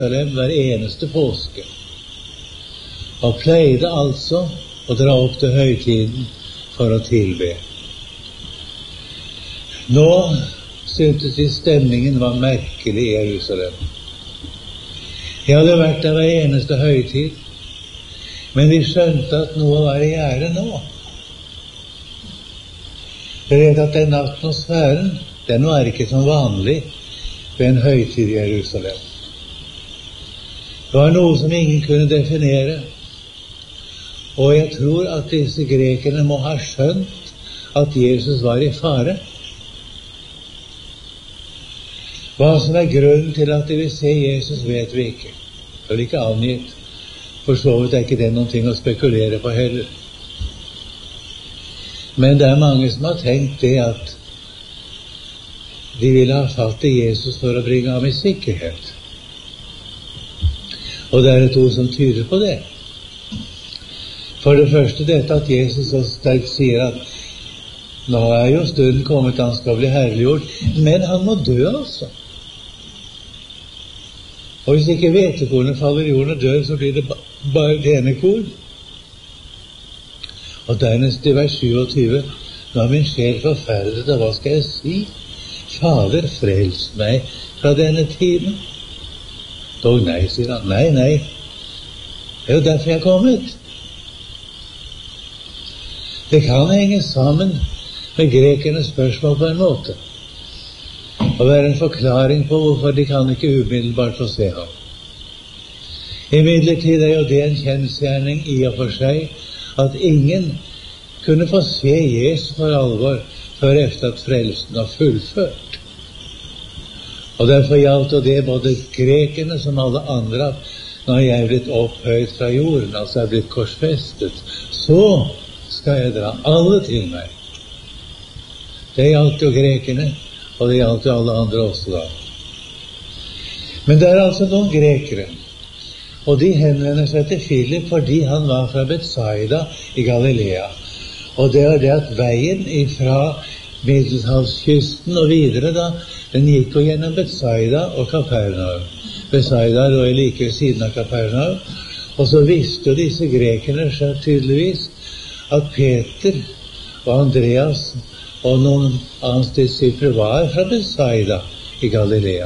hver eneste påske, og pleide altså å dra opp til høytiden for å tilbe. Nå syntes de stemningen var merkelig i Jerusalem. Jeg hadde vært der hver eneste høytid, men de skjønte at noe var i gjære nå. De vet at den atmosfæren, den var ikke som vanlig ved en høytid i Jerusalem. Det var noe som ingen kunne definere, og jeg tror at disse grekerne må ha skjønt at Jesus var i fare. Hva som er grunnen til at de vil se Jesus, vet vi ikke. Det er ikke angitt. For så vidt er ikke det noen ting å spekulere på heller. Men det er mange som har tenkt det at de ville ha fatt i Jesus for å bringe ham i sikkerhet. Og det er et ord som tyder på det. For det første dette at Jesus så sterkt sier at nå er jo stunden kommet, han skal bli herliggjort, men han må dø altså. Og hvis ikke hvetekornet faller i jorden og dør, så blir det bare det ene korn. Og dernest i vers 27, nå er min sjel forferdet, og hva skal jeg si? Fader, frels meg fra denne tiden. Dog nei, sier han. Nei, nei. Det er jo derfor jeg er kommet. Det kan henge sammen med grekernes spørsmål på en måte, og være en forklaring på hvorfor de kan ikke umiddelbart få se ham. Imidlertid er jo det en kjensgjerning i og for seg, at ingen kunne få se Jesus for alvor før efter at frelsen var fullført. Og derfor gjaldt det både grekerne som alle andre, når jeg er blitt opphøyd fra jorden, altså er blitt korsfestet, så skal jeg dra alle til meg. Det gjaldt jo grekerne, og det gjaldt jo alle andre også da. Men det er altså noen grekere, og de henvender seg til Philip fordi han var fra Betsaida i Galilea. Og det er det at veien fra Middelhavskysten og videre da, den gikk jo gjennom Betsaida og Kapernaum. Betsaida lå like ved siden av Kapernaum, og så visste jo disse grekerne tydeligvis at Peter og Andreas og noen av hans disipler var fra Betsaida i Galilea.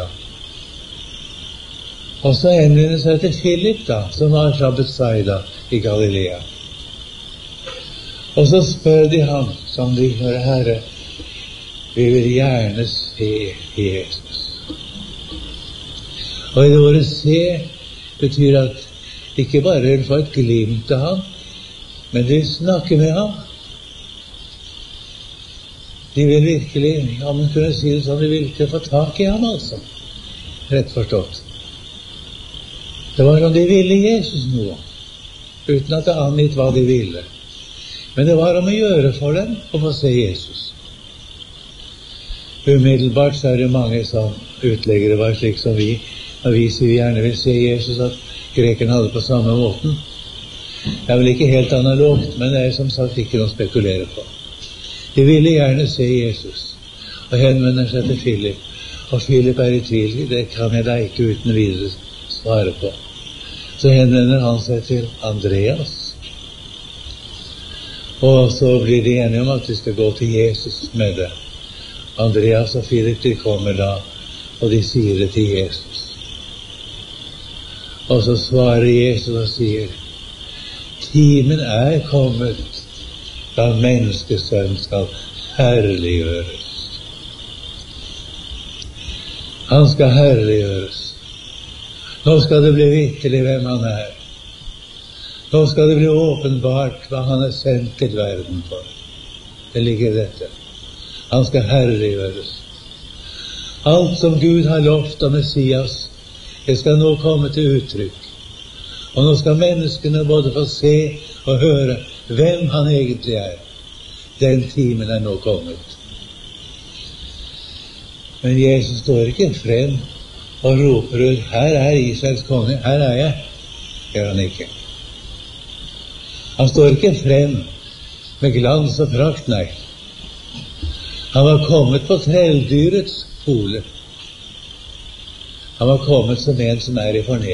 Og så henvender seg til Philip da, som var fra Betsaida i Galilea. Og så spør de ham, som de hører, Herre, vi vil gjerne se Jesus. Og i det ordet se betyr at ikke bare vil få et glimt av ham, men de snakker med ham. De vil virkelig, ja, man kunne si det sånn, de vil ikke få tak i ham altså, rett forstått. Det var som de ville Jesus noe, uten at det angitt hva de ville. Men det var om å gjøre for dem å få se Jesus. Umiddelbart så er det mange som utlegger det var slik som vi, og vi sier vi gjerne vil se Jesus, at grekerne hadde på samme måten. Det er vel ikke helt analogt, men det er som sagt ikke noe å spekulere på. De ville gjerne se Jesus, og henvender seg til Philip. Og Philip er i tvil, det kan jeg da ikke uten videre svare på. Så henvender han seg til Andreas, og så blir de enige om at de skal gå til Jesus med det. Andreas og Philip, de kommer da, og de sier det til Jesus. Og så svarer Jesus og sier, timen er kommet, da menneskesønnen skal herliggjøres. Han skal herliggjøres. Nå skal det bli virkelig hvem han er. Nå skal det bli åpenbart hva han er sendt til verden for. Det ligger i dette. Han skal herliggjøres. Alt som Gud har lovt om Messias, det skal nå komme til uttrykk. Og nå skal menneskene både få se og høre hvem han egentlig er. Den timen er nå kommet. Men Jesus står ikke frem og roper ut, her er Israels konge, her er jeg. Gjør han ikke. Han står ikke frem med glans og prakt, nei. Han var kommet på trelldyrets pole. Han var kommet som en som er i fornedring.